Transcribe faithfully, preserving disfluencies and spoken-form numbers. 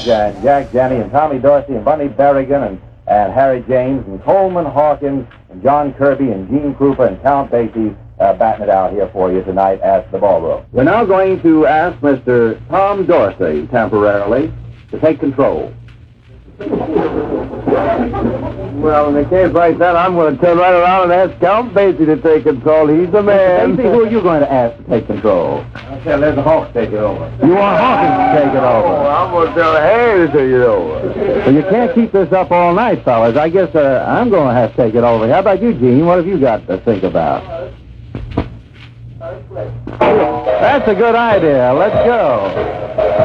George and Jack Janney and Tommy Dorsey and Bunny Berrigan and, and Harry James and Coleman Hawkins and John Kirby and Gene Krupa and Count Basie uh, batting it out here for you tonight at the ballroom. We're now going to ask Mister Tom Dorsey temporarily to take control. Well, in a case like that, I'm going to turn right around and ask Count Basie to take control. He's the man. Basie, who are you going to ask to take control? Okay, let the Hawks take it over. You want Hawkins to take it over? Oh, I'm going to tell Harry to take it over. Well, you can't keep this up all night, fellas. I guess uh, I'm going to have to take it over. How about you, Gene? What have you got to think about? That's a good idea. Let's go.